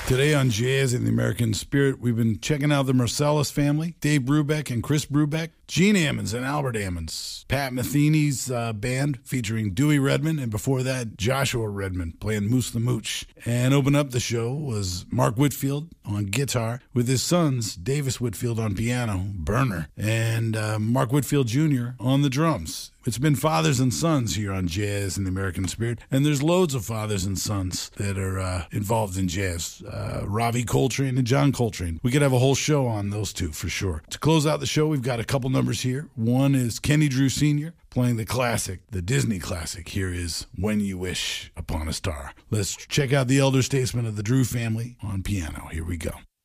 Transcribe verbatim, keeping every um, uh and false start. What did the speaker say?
Today on Jazz in the American Spirit, we've been checking out the Marsalis family, Dave Brubeck and Chris Brubeck, Gene Ammons and Albert Ammons, Pat Metheny's uh, band featuring Dewey Redman, and before that, Joshua Redman playing Moose the Mooch. And open up the show was Mark Whitfield on guitar with his sons, Davis Whitfield on piano, Burner, and uh, Mark Whitfield Junior on the drums. It's been fathers and sons here on Jazz in the American Spirit, and there's loads of fathers and sons that are uh, involved in jazz. Uh, Ravi Coltrane and John Coltrane. We could have a whole show on those two for sure. To close out the show, we've got a couple numbers here. One is Kenny Drew Senior playing the classic, the Disney classic. Here is When You Wish Upon a Star. Let's check out the elder statesman of the Drew family on piano. Here we go.